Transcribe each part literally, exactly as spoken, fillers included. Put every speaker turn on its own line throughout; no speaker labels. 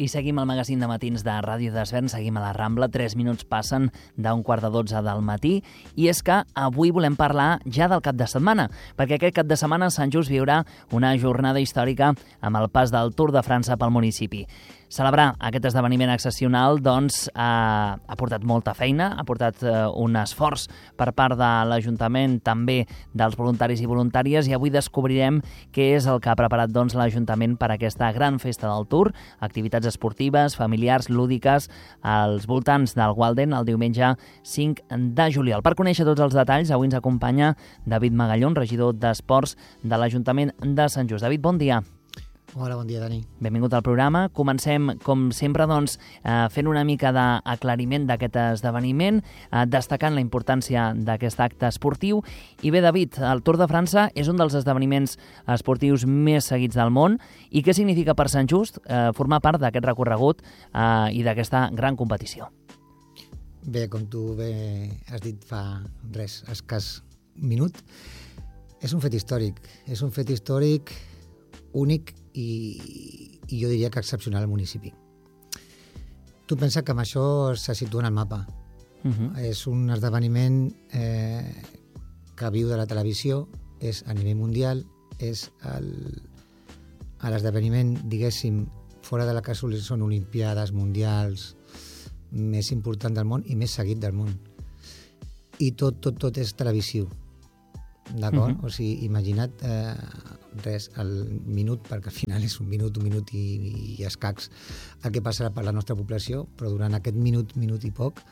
I seguim el magazín de matins de Ràdio d'Esvern, seguim a la Rambla, tres minuts passen d'un quart de dotze del matí, i és que avui volem parlar ja del cap de setmana, perquè aquest cap de setmana Sant Just viurà una jornada històrica amb el pas del Tour de França pel municipi. Celebrar aquest esdeveniment excepcional doncs, ha, ha portat molta feina, ha portat eh, un esforç per part de l'Ajuntament, també dels voluntaris i voluntàries, i avui descobrirem què és el que ha preparat doncs, l'Ajuntament per aquesta gran festa del Tour, activitats esportives, familiars, lúdiques, als voltants del Walden el diumenge cinc de juliol. Per conèixer tots els detalls, avui ens acompanya David Magallón, regidor d'Esports de l'Ajuntament de Sant Just. David, bon dia.
Hola, bon dia, Dani.
Benvingut al programa. Comencem, com sempre, doncs, eh, fent una mica d'aclariment d'aquest esdeveniment, eh, destacant la importància d'aquest acte esportiu. I bé, David, el Tour de França és un dels esdeveniments esportius més seguits del món. I què significa per Sant Just eh, formar part d'aquest recorregut eh, i d'aquesta gran competició?
Bé, com tu bé has dit fa res, escàs minut, és un fet històric. És un fet històric únic i, i jo diria que excepcional al municipi. Tu pensa que amb això se situa en el mapa. Uh-huh. És un esdeveniment eh, que viu de la televisió, és a nivell mundial, és el, l'esdeveniment, diguéssim, fora de la que són olimpiades mundials més important del món i més seguit del món. I tot, tot, tot és televisiu. D'acord? Uh-huh. O sigui, imagina't eh, res, el minut, perquè al final és un minut, un minut i, i escacs el que passarà per la nostra població, però durant aquest minut, minut i poc,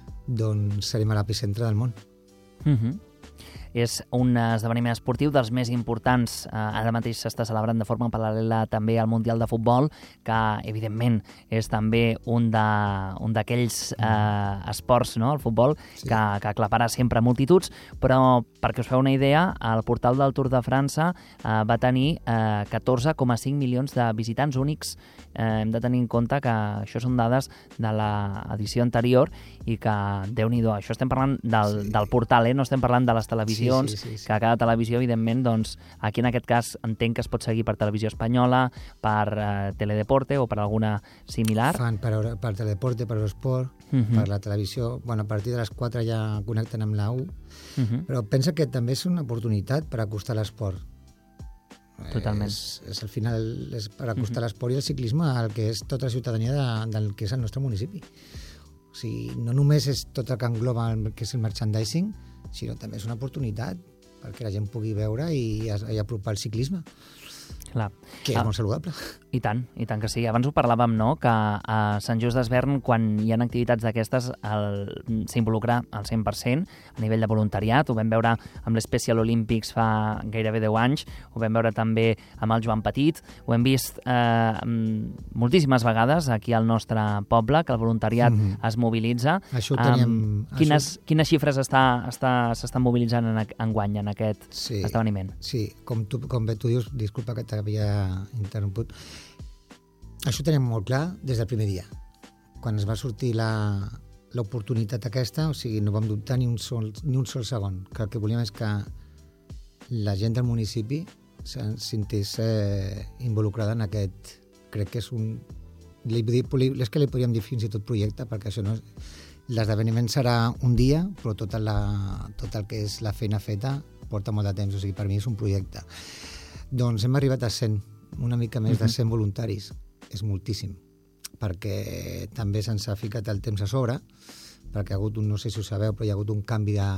doncs serem a l'epicentre del món.
Uh-huh. És un esdeveniment esportiu dels més importants. Ara mateix s'està celebrant de forma paral·lela també al Mundial de Futbol, que evidentment és també un d'aquells eh, esports, no?, el futbol, sí, que, que aclaparà sempre multituds, però perquè us feu una idea, el portal del Tour de França eh, va tenir eh, catorze coma cinc milions de visitants únics. Eh, hem de tenir en compte que això són dades de l'edició anterior i que, Déu-n'hi-do, això estem parlant del, sí. del portal, eh? No estem parlant de les televisions, Sí, sí, sí, sí. que a cada televisió, evidentment, doncs, aquí en aquest cas entenc que es pot seguir per Televisió Espanyola, per eh, Teledeporte o per alguna similar.
Fan per, per Teledeporte, per Eurosport, uh-huh. per la televisió. Bueno, a partir de les quatre ja connecten amb la U, uh-huh. però pensa que també és una oportunitat per acostar l'esport.
Totalment.
És, és al final és per acostar uh-huh. l'esport i el ciclisme al que és tota la ciutadania de, del que és el nostre municipi. O sigui, no només és tot el que engloba el que és el merchandising, sinó també és una oportunitat perquè la gent pugui veure i, i apropar el ciclisme.
Clar.
Que és
ah,
molt saludable.
I tant, i tant que sí. Abans ho parlàvem, no?, que a Sant Just d'Esvern, quan hi ha activitats d'aquestes, s'involucra al cent per cent a nivell de voluntariat. Ho vam veure amb l'Special Olympics fa gairebé deu anys, ho vam veure també amb el Joan Petit, ho hem vist eh, moltíssimes vegades aquí al nostre poble, que el voluntariat mm-hmm. es mobilitza.
Això ho teníem...
Um, quines, això... quines xifres s'estan està, està mobilitzant en, en guany en aquest
sí,
esdeveniment?
Sí, com, tu, com bé tu dius, disculpa que t'havia interromput, això ho teníem molt clar des del primer dia. Quan es va sortir l'oportunitat aquesta, o sigui, no vam dubtar ni un sol, ni un sol segon, que el que volíem és que la gent del municipi se sentés eh, involucrada en aquest, crec que és un, li, és que li podríem dir fins i tot projecte, perquè això no és, l'esdeveniment serà un dia, però tota la, tot el que és la feina feta porta molt de temps, o sigui, per mi és un projecte. Doncs hem arribat a cent, una mica més uh-huh. de cent voluntaris. És moltíssim, perquè també se'ns ha ficat el temps a sobre, perquè ha hagut un, no sé si ho sabeu, però hi ha hagut un canvi de,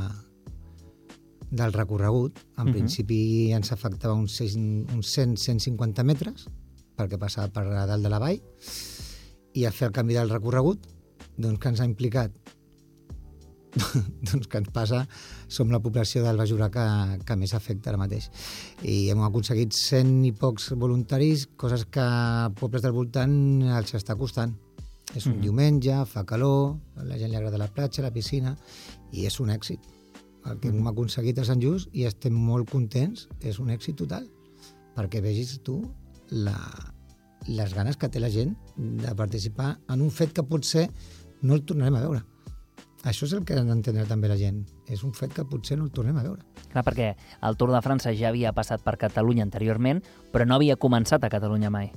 del recorregut. En uh-huh. principi ens afectava uns, uns cent a cent cinquanta metres, perquè passava per a dalt de la vall, i a fer el canvi del recorregut, doncs que ens ha implicat doncs que ens passa, som la població del Baix Llobregat que, que més afecta ara mateix. I hem aconseguit cent i pocs voluntaris, coses que a pobles del voltant els està costant. És un mm-hmm. diumenge, fa calor, a la gent li agrada la platja, la piscina, i és un èxit. El que mm-hmm. hem aconseguit a Sant Just, i estem molt contents, és un èxit total. Perquè vegis tu la, les ganes que té la gent de participar en un fet que potser no el tornarem a veure. Això és el que han d'entendre també la gent. És un fet que potser no el tornem a veure.
Clar, perquè el Tour de França ja havia passat per Catalunya anteriorment, però no havia començat a Catalunya mai.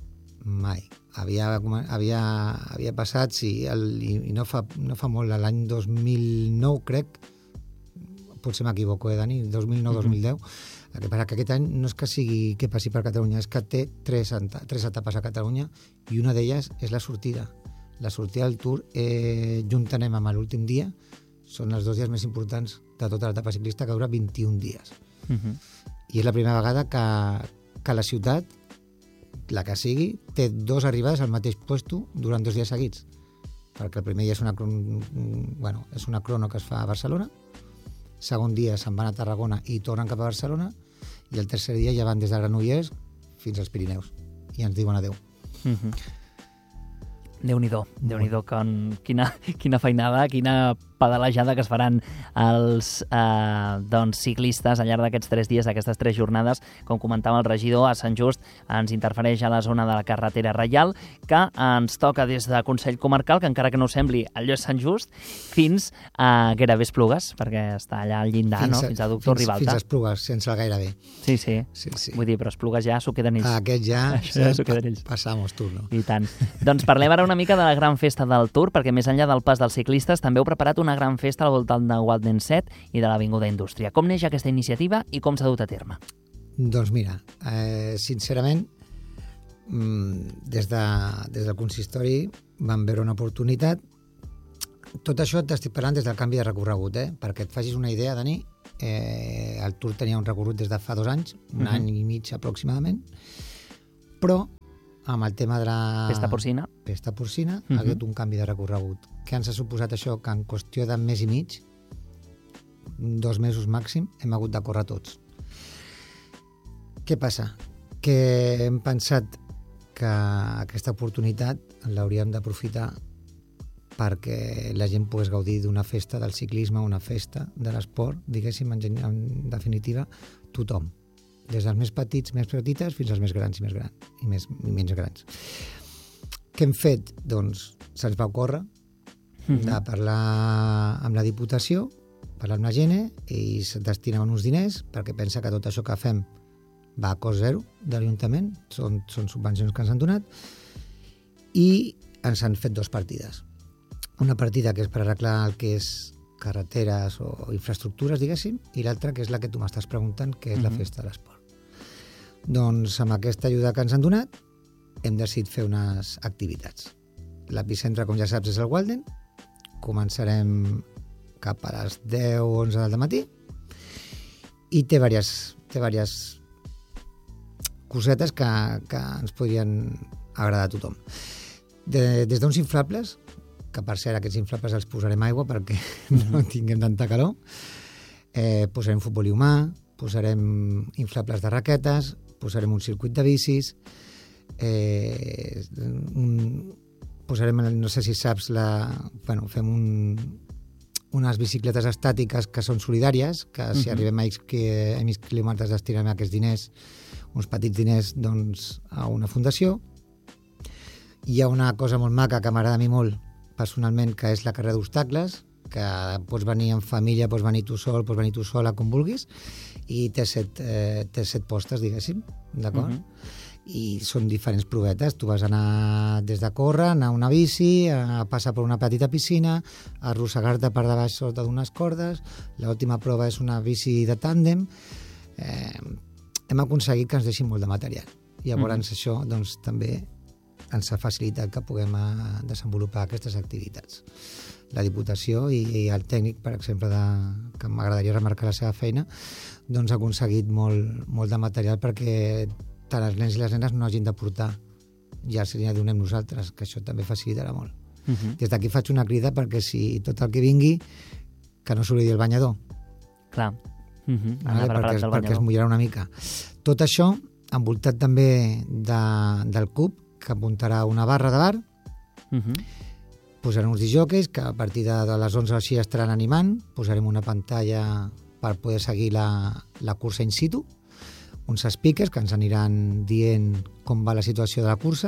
mai. Havia, havia, havia passat, sí, el, i, i no, fa, no fa molt, l'any dos mil nou, crec, potser m'equivoco, eh, Dani, dos mil nou dos mil deu, el que passa que aquest any no és que sigui que passi per Catalunya, és que té tres, tres etapes a Catalunya i una d'elles és la sortida. La sortida del Tour, eh, juntanem amb l'últim dia, són els dos dies més importants de tota l'etapa ciclista, que dura vint-i-un dies. Uh-huh. I és la primera vegada que, que la ciutat, la que sigui, té dos arribades al mateix puesto durant dos dies seguits. Perquè el primer dia és una, bueno, és una crono que es fa a Barcelona, segon dia se'n van a Tarragona i tornen cap a Barcelona, i el tercer dia ja van des de Granollers fins als Pirineus i ens diuen adeu.
Uh-huh. Déu-n'hi-do, Déu-n'hi-do, quina, quina feinada, quina pedalejada que es faran els eh, doncs, ciclistes al llarg d'aquests tres dies, d'aquestes tres jornades. Com comentava el regidor, a Sant Just ens interfereix a la zona de la carretera Reial, que ens toca des de Consell Comarcal, que encara que no sembli, allò és Sant Just, fins a Gairebé Esplugues, perquè està allà al llindar, fins, no? Fins a Doctor
fins,
Ribalta.
Fins a Esplugues, sense el Gairebé.
Sí, sí,
sí, sí.
Vull dir, però Esplugues ja s'ho queden ells.
Aquest ja,
ja s'ho queden ells.
Passamos turno.
I tant. Doncs parlem ara una mica de la gran festa del Tour, perquè més enllà del pas dels ciclistes també heu preparat una gran festa al voltant de Walden set i de l'Avinguda Indústria. Com neix aquesta iniciativa i com s'ha dut a terme?
Doncs mira, eh, sincerament, des, de, des del consistori vam veure una oportunitat. Tot això t'estic parlant des del canvi de recorregut, eh? Perquè et facis una idea, Dani, eh, el Tour tenia un recorregut des de fa dos anys, un uh-huh. any i mig aproximadament, però amb el tema de la
pesta porcina,
pesta porcina uh-huh. ha hagut un canvi de recorregut. Què ens ha suposat això? Que en qüestió de mes i mig, dos mesos màxim, hem hagut de córrer tots. Què passa? Que hem pensat que aquesta oportunitat l'hauríem d'aprofitar perquè la gent pogués gaudir d'una festa del ciclisme, una festa de l'esport, diguéssim, en, en definitiva, tothom. Des dels més petits, més petites, fins als més grans i més grans, i, més, i menys grans. Què hem fet? Doncs se'ns va ocórrer mm-hmm. de parlar amb la Diputació, parlar amb la gent, i es destinen uns diners, perquè pensa que tot això que fem va a cost zero de l'Ajuntament, són, són subvencions que ens han donat, i ens han fet dues partides. Una partida que és per arreglar el que és carreteres o infraestructures, diguéssim, i l'altra que és la que tu m'estàs preguntant, que és uh-huh. la festa de l'esport. Doncs amb aquesta ajuda que ens han donat hem decidit fer unes activitats. L'epicentre, com ja saps, és el Walden. Començarem cap a les deu o onze del matí i té diverses, té diverses cosetes que, que ens podrien agradar a tothom. De, des d'uns inflables, que per cert aquests inflables els posarem aigua perquè uh-huh. no tinguem tanta calor, eh, posarem futbol humà, posarem inflables de raquetes, posarem un circuit de bicis, eh, un, posarem, no sé si saps, la, bueno, fem un, unes bicicletes estàtiques que són solidàries, que si uh-huh. arribem a X, a X quilòmetres destinarem aquests diners, uns petits diners, doncs, a una fundació. Hi ha una cosa molt maca que m'agrada a mi molt, personalment, que és la carrera d'obstacles, que pots venir en família, pots venir tu sol, pots venir tu sola, com vulguis, i té set, eh, té set postes, diguéssim, d'acord? Uh-huh. I són diferents provetes. Tu vas anar des de córrer, anar a una bici, a passar per una petita piscina, a arrossegar-te per davant sota d'unes cordes. L'última prova és una bici de tàndem. Eh, hem aconseguit que ens deixin molt de material. Llavors, uh-huh. això doncs, també ens ha facilitat que puguem desenvolupar aquestes activitats. La Diputació i, i el tècnic, per exemple, de, que m'agradaria remarcar la seva feina, doncs ha aconseguit molt, molt de material perquè tant els nens i les nenes no hagin de portar, ja se n'hi donem nosaltres, que això també facilitarà molt. Uh-huh. Des d'aquí faig una crida perquè si tot el que vingui, que no s'oblidi el banyador.
Clar. Uh-huh.
Vale? Perquè, es, perquè es mullarà una mica. Tot això envoltat també de, del cub, que apuntarà una barra de bar, uh-huh. posarem uns disjòqueis que a partir de, de les onze o així estaran animant, posarem una pantalla per poder seguir la, la cursa in situ, uns speakers que ens aniran dient com va la situació de la cursa,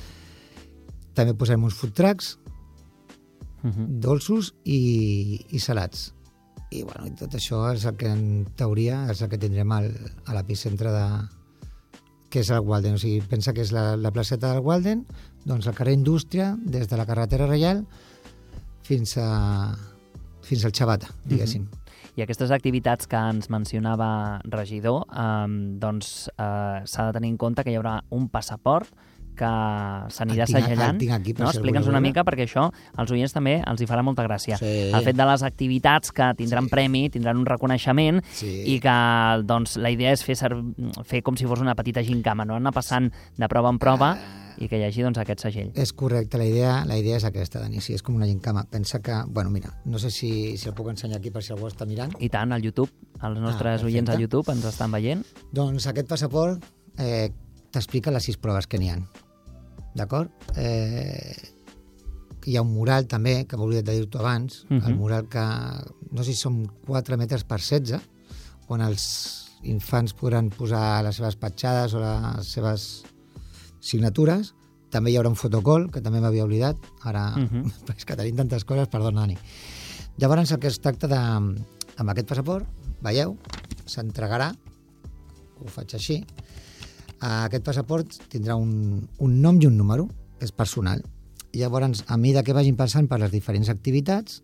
també posarem uns food trucks, uh-huh. dolços i, i salats. I, bueno, i tot això és el que en teoria és el que tindrem al, a l'epicentre de, que és el Walden. O sigui, pensa que és la, la placeta del Walden, doncs el carrer Indústria, des de la carretera Reial fins, a, fins al Xavata, diguéssim.
Mm-hmm. I aquestes activitats que ens mencionava regidor, eh, doncs eh, s'ha de tenir en compte que hi haurà un passaport que s'anirà segellant.
Aquí,
no? Explica'ns una mica, perquè això als oients també els hi farà molta gràcia.
Sí.
El fet de les activitats que tindran sí. premi, tindran un reconeixement
sí.
i que doncs, la idea és fer, fer com si fos una petita gincama, no? Anar passant de prova en prova ah. i que hi hagi doncs, aquest segell.
És correcte, la idea, la idea és aquesta, Dani, sí, és com una gincama. Pensa que, bueno, mira, no sé si, si el puc ensenyar aquí per si algú està mirant.
I tant, al YouTube, els nostres ah, oients a YouTube ens estan veient.
Doncs aquest passaport eh, t'explica les sis proves que n'hi ha. D'acord? Eh, hi ha un mural també, que m'he oblidat de dir-t'ho abans, uh-huh. el mural que, no sé si són quatre metres per setze, on els infants podran posar les seves petjades o les seves signatures. També hi haurà un fotocol, que també m'havia oblidat. Ara, uh-huh. és que tenim tantes coses, perdona, Dani. Llavors, el que es tracta de... Amb aquest passaport, veieu, s'entregarà, ho faig així, aquest passaport tindrà un, un nom i un número, és personal. I llavors, a mesura que vagin passant per les diferents activitats,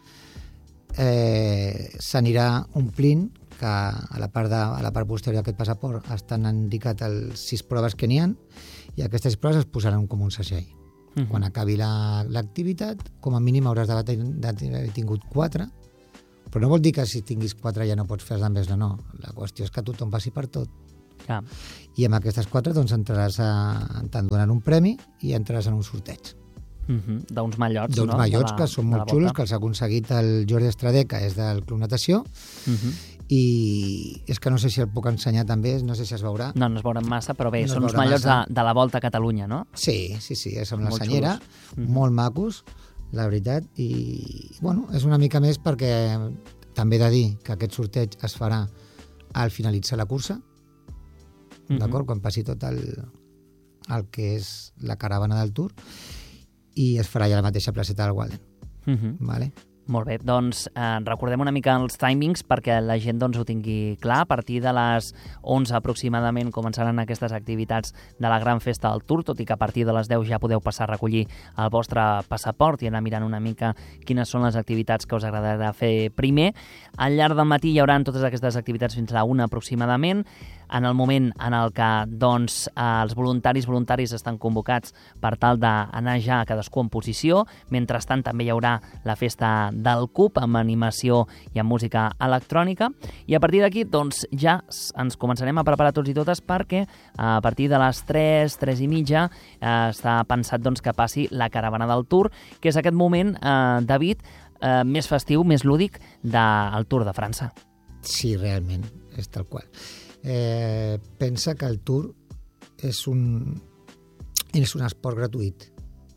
eh, s'anirà omplint, que a la part, de, a la part posterior d'aquest passaport estan indicat els sis proves que n'hi ha, i aquestes proves es posaran com un segell. Uh-huh. Quan acabi l'activitat, la, com a mínim hauràs d'haver tingut quatre, però no vol dir que si tinguis quatre ja no pots fer-ne més, no, no. La qüestió és que tothom passi per tot.
Ah.
I amb aquestes quatre doncs entraràs a... t'han donat un premi i entraràs en un sorteig.
Uh-huh. D'uns mallots,
D'uns
no?
mallots
la,
que són molt xulos, que els ha aconseguit el Jordi Estradé, que és del Club Natació, uh-huh. i és que no sé si el puc ensenyar també, no sé si es veurà.
No, no es veuran massa, però bé,
no
són uns mallots de, de la Volta a Catalunya, no?
Sí, sí, sí, és amb
molt
la senyera,
uh-huh.
molt macos, la veritat, i bueno, és una mica més perquè també he de dir que aquest sorteig es farà al finalitzar la cursa, uh-huh. d'acord? Quan passi tot el, el que és la caravana del Tour, i es farà ja la mateixa placeta del Walden.
Uh-huh.
Vale?
Molt bé, doncs eh, recordem una mica els timings perquè la gent doncs, ho tingui clar. A partir de les onze aproximadament començaran aquestes activitats de la gran festa del Tour, tot i que a partir de les deu ja podeu passar a recollir el vostre passaport i anar mirant una mica quines són les activitats que us agradarà fer primer. Al llarg del matí hi haurà totes aquestes activitats fins a la una aproximadament. En el moment en el que doncs, els voluntaris voluntaris estan convocats per tal d'anar ja cadascú en posició. Mentrestant també hi haurà la festa del C U P amb animació i amb música electrònica, i a partir d'aquí doncs, ja ens començarem a preparar tots i totes perquè a partir de les tres, tres i mitja eh, està pensat doncs, que passi la caravana del Tour, que és aquest moment, eh, David, eh, més festiu, més lúdic del Tour de França.
Sí, realment, és tal qual. Eh, pensa que el Tour és un, és un esport gratuït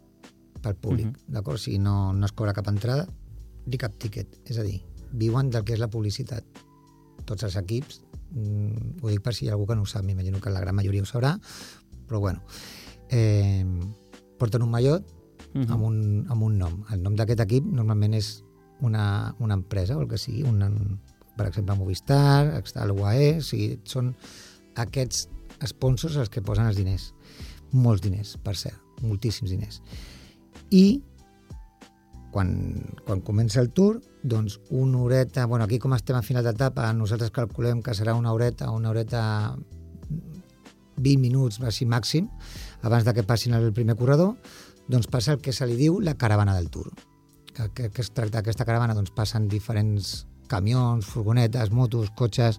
pel públic, uh-huh. d'acord? O sigui, no, no es cobra cap entrada ni cap tiquet, és a dir, viuen del que és la publicitat. Tots els equips, mm, ho dic per si hi ha algú que no ho sap, m'imagino que la gran majoria ho sabrà, però bueno, eh, porten un mallot uh-huh. amb, un, amb un nom. El nom d'aquest equip normalment és una, una empresa, o el que sigui, una, per exemple, Movistar, el U A E, o sigui, són aquests sponsors els que posen els diners. Molts diners, per cert, moltíssims diners. I quan, quan comença el Tour, doncs una horeta, bueno, aquí com estem a final d'etapa, nosaltres calculem que serà una horeta, una horeta, vint minuts, així màxim, abans de que passin el primer corredor, doncs passa el que se li diu la caravana del Tour. Que, que, que es tracta d'aquesta caravana, doncs passen diferents camions, furgonetes, motos, cotxes,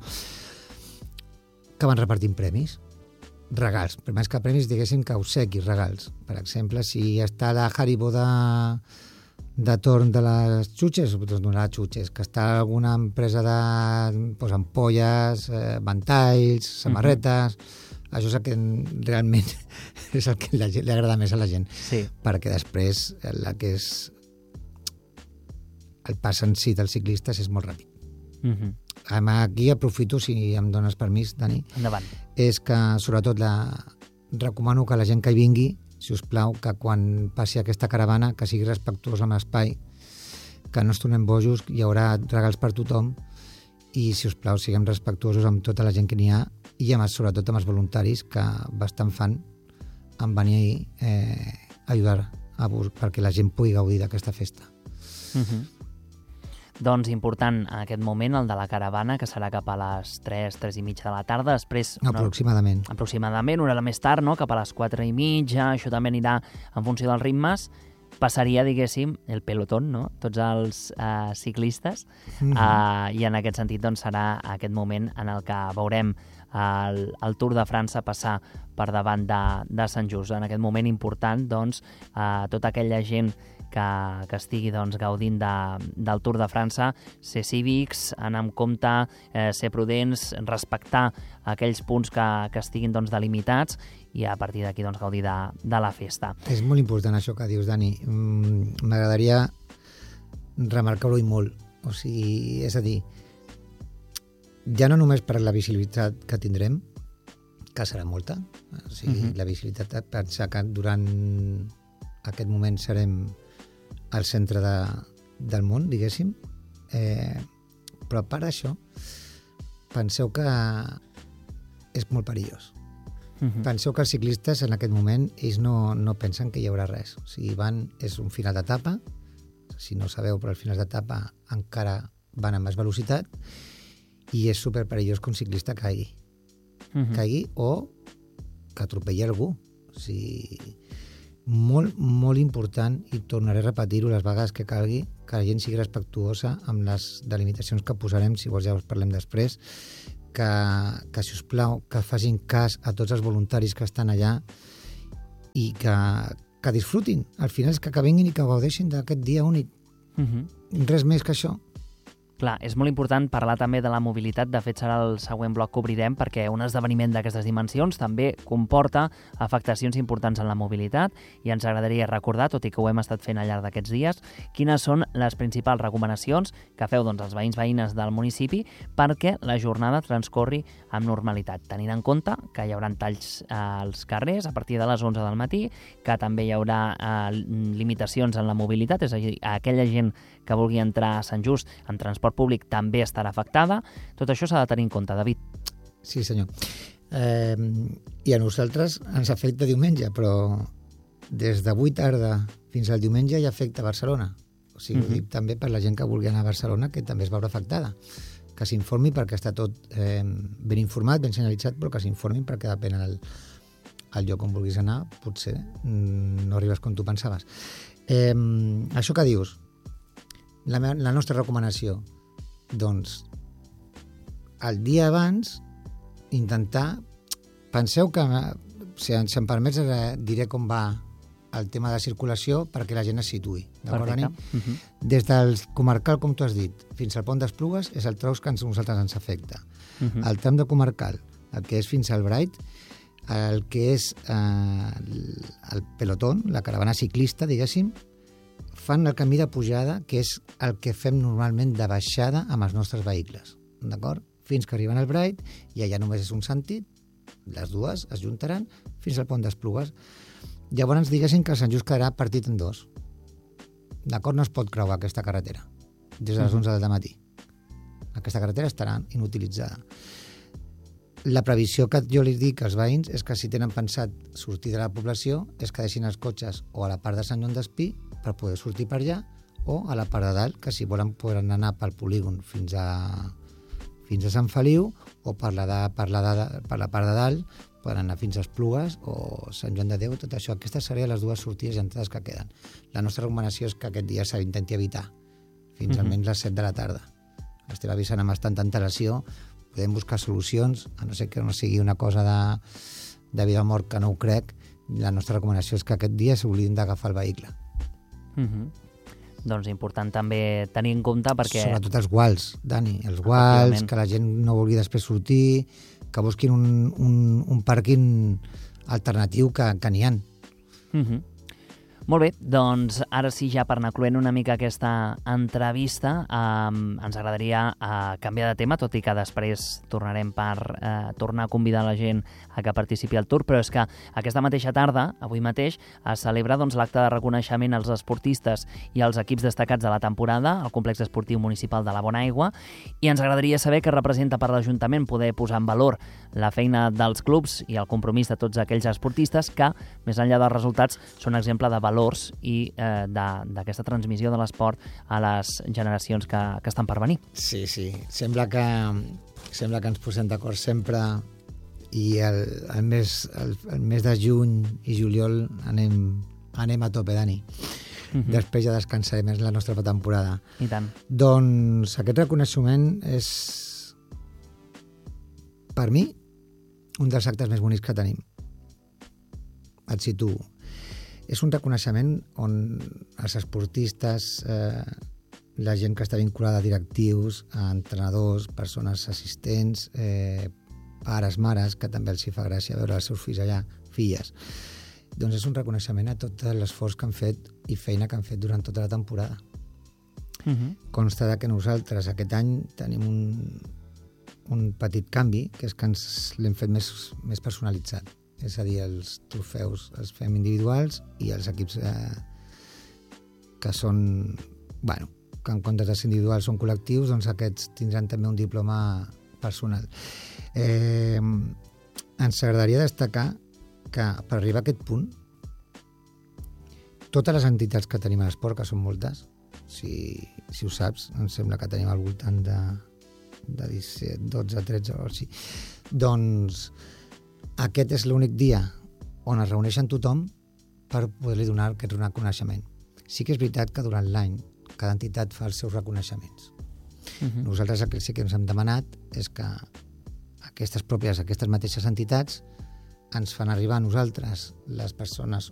que van repartint premis, regals, però més que premis, diguéssim que obsequis, regals. Per exemple, si està la Haribo de, de torn de les xutxes, doncs donarà xutxes. Que està alguna empresa de pues, ampolles, eh, ventalls, samarretes... Mm-hmm. Això és el que realment és el que la gent, li agrada més a la gent.
Sí.
Perquè després la que és el pas en si dels ciclistes és molt ràpid.
Mm-hmm.
Aquí aprofito, si em dones permís, Dani,
endavant. És
que sobretot la... recomano que la gent que hi vingui, si us plau, que quan passi aquesta caravana, que sigui respectuós amb l'espai, que no es tornem bojos, hi haurà regals per tothom, i si us plau, siguem respectuosos amb tota la gent que n'hi ha i amb, sobretot amb els voluntaris que bastant fan en venir eh, a ajudar a bus- perquè la gent pugui gaudir d'aquesta festa.
Uh-huh. Doncs important en aquest moment el de la caravana, que serà cap a les tres, tres i mitja de la tarda, després... Una,
Aproximadament.
aproximadament, una hora més tard, no? Cap a les quatre i mitja, això també anirà en funció dels ritmes, passaria, diguéssim, el pelotón, no? Tots els uh, ciclistes,
Mm-hmm.
uh, i en aquest sentit doncs, serà aquest moment en el que veurem el, el Tour de França passar per davant de, de Sant Just. En aquest moment important, doncs, uh, tota aquella gent que, que estigui doncs, gaudint de, del Tour de França, ser cívics, anar amb compte, eh, ser prudents, respectar aquells punts que, que estiguin doncs, delimitats i a partir d'aquí doncs, gaudir de, de la festa.
És molt important això que dius, Dani. Mm, M'agradaria remarcar-ho i molt. O sigui, és a dir, ja no només per la visibilitat que tindrem, que serà molta, o sigui, uh-huh. la visibilitat, pensar que durant aquest moment serem al centre de, del món, diguéssim, eh, però a part d'això, penseu que és molt perillós.
Uh-huh.
Penseu que els ciclistes en aquest moment ells no, no pensen que hi haurà res. O sigui, van, és un final d'etapa, si no sabeu, però els finals d'etapa encara van amb més velocitat i és superperillós que un ciclista caigui.
Uh-huh.
Caigui o que atropelli algú. O sigui, molt, molt important, i tornaré a repetir-ho les vegades que calgui, que la gent sigui respectuosa amb les delimitacions que posarem, si vols ja us parlem després, que, que si us plau, que facin cas a tots els voluntaris que estan allà i que, que disfrutin. Al final és que, que vinguin i que gaudeixin d'aquest dia únic.
Uh-huh.
Res més que això.
Clar, és molt important parlar també de la mobilitat. De fet, serà el següent bloc que obrirem, perquè un esdeveniment d'aquestes dimensions també comporta afectacions importants en la mobilitat i ens agradaria recordar, tot i que ho hem estat fent al llarg d'aquests dies, quines són les principals recomanacions que feu doncs, els veïns veïnes del municipi perquè la jornada transcorri amb normalitat, tenint en compte que hi haurà talls eh, als carrers a partir de les onze del matí, que també hi haurà eh, limitacions en la mobilitat, és a dir, aquella gent que vulgui entrar a Sant Just amb transport públic també estarà afectada. Tot això s'ha de tenir en compte, David.
Sí, senyor. Eh, I a nosaltres ens afecta diumenge, però des d'avui tarda fins al diumenge ja afecta Barcelona. O sigui, uh-huh. ho dic també per la gent que vulgui anar a Barcelona, que també es veurà afectada. Que s'informi perquè està tot eh, ben informat, ben senyalitzat, però que s'informin perquè depèn del el lloc on vulguis anar, potser mm, no arribes com tu pensaves. Eh, això que dius, la, meva, la nostra recomanació, doncs, el dia abans, intentar... Penseu que, si em, si em permets, diré com va el tema de circulació perquè la gent es situï. D'acord, Dani?
Uh-huh.
Des del comarcal, com tu has dit, fins al pont d'Esplugues, és el tros que a nosaltres ens afecta.
Uh-huh.
El tram de comarcal, el que és fins al Bright, el que és eh, el pelotón, la caravana ciclista, diguéssim, fan el camí de pujada, que és el que fem normalment de baixada amb els nostres vehicles, d'acord? Fins que arriben al Bright, i allà només és un sentit, les dues es juntaran fins al pont d'Esplugues. Llavors diguéssim que el Sant Just quedarà partit en dos. D'acord? No es pot creuar aquesta carretera des de les onze del matí. Aquesta carretera estarà inutilitzada. La previsió que jo li dic als veïns és que si tenen pensat sortir de la població és que deixin els cotxes o a la part de Sant Joan d'Espí per poder sortir per allà o a la part de dalt, que si volen poden anar pel polígon fins a, fins a Sant Feliu o per la, de, per, la de, per la part de dalt poden anar fins a Esplugues o Sant Joan de Déu, tot això. Aquestes serien les dues sortides i entrades que queden. La nostra recomanació és que aquest dia s'intenti evitar fins uh-huh. almenys les set de la tarda. Estem avisant amb tanta antelació, podem buscar solucions, a no ser que no sigui una cosa de, de vida o mort, que no ho crec. La nostra recomanació és que aquest dia s'oblidin d'agafar el vehicle.
Uh-huh. Doncs important també tenir en compte perquè...
Sobretot els guals, Dani, els guals, que la gent no vulgui després sortir, que busquin un, un, un pàrquing alternatiu que, que n'hi ha.
Uh-huh. Molt bé, doncs ara sí, ja per anar cloent una mica aquesta entrevista, eh, ens agradaria eh, canviar de tema, tot i que després tornarem per eh, tornar a convidar la gent a que participi al Tour, però és que aquesta mateixa tarda, avui mateix, es celebra doncs, l'acte de reconeixement als esportistes i als equips destacats de la temporada al Complex Esportiu Municipal de la Bonaigua, i ens agradaria saber què representa per l'Ajuntament poder posar en valor la feina dels clubs i el compromís de tots aquells esportistes que, més enllà dels resultats, són exemple de valors i eh, d'aquesta transmissió de l'esport a les generacions que, que estan per venir.
Sí, sí. Sembla que, sembla que ens posem d'acord sempre i el, el, mes, el, el mes de juny i juliol anem, anem a tope, Dani. Uh-huh. Després ja descansarem, és la nostra temporada.
I tant.
Doncs aquest reconeixement és, per mi, un dels actes més bonics que tenim. Et situo. És un reconeixement on els esportistes, eh, la gent que està vinculada a directius, a entrenadors, persones assistents, eh, pares, mares, que també els hi fa gràcia veure els seus fills allà, filles. Doncs és un reconeixement a tot l'esforç que han fet i feina que han fet durant tota la temporada. Uh-huh. Consta que nosaltres aquest any tenim un, un petit canvi, que és que ens l'hem fet més, més personalitzat. És a dir, els trofeus els fem individuals i els equips eh, que són, bueno, que en comptes de ser individuals són col·lectius, doncs aquests tindran també un diploma personal. Eh, ens agradaria destacar que per arribar a aquest punt, totes les entitats que tenim a l'esport, que són moltes, si, si ho saps, em sembla que tenim al voltant de, de disset, dotze, tretze o així, doncs aquest és l'únic dia on es reuneixen tothom per poder-li donar aquest reconeixement. Sí que és veritat que durant l'any cada entitat fa els seus reconeixements. Uh-huh. Nosaltres el que sí que ens hem demanat és que aquestes pròpies, aquestes mateixes entitats ens fan arribar a nosaltres, les persones